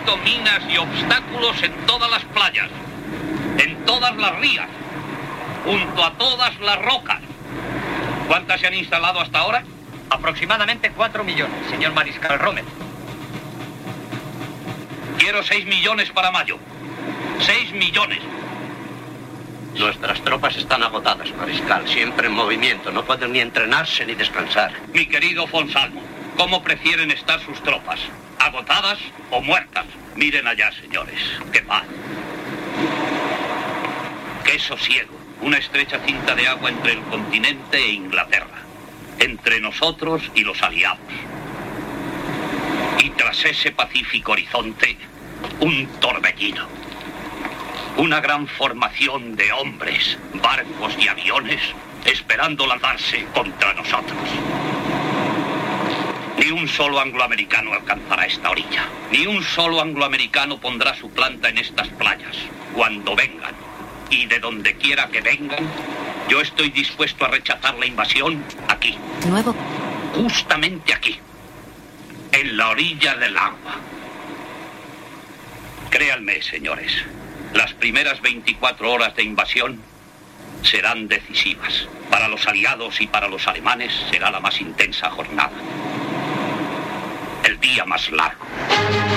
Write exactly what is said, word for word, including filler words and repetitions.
puesto minas y obstáculos en todas las playas, en todas las rías, junto a todas las rocas. ¿Cuántas se han instalado hasta ahora? Aproximadamente cuatro millones, señor Mariscal Rommel. Quiero seis millones para mayo. Seis millones. Nuestras tropas están agotadas, Mariscal. Siempre en movimiento. No pueden ni entrenarse ni descansar. Mi querido Fonsalmo, ¿cómo prefieren estar sus tropas? ¿Agotadas o muertas? Miren allá, señores. ¡Qué paz! ¡Qué sosiego! Una estrecha cinta de agua entre el continente e Inglaterra. Entre nosotros y los aliados. Y tras ese pacífico horizonte, un torbellino. Una gran formación de hombres, barcos y aviones esperando lanzarse contra nosotros. Ni un solo angloamericano alcanzará esta orilla. Ni un solo angloamericano pondrá su planta en estas playas. Cuando vengan, y de donde quiera que vengan, yo estoy dispuesto a rechazar la invasión aquí. Nuevo. Justamente aquí. En la orilla del agua. Créanme, señores, las primeras veinticuatro horas de invasión serán decisivas. Para los aliados y para los alemanes será la más intensa jornada. El día más largo.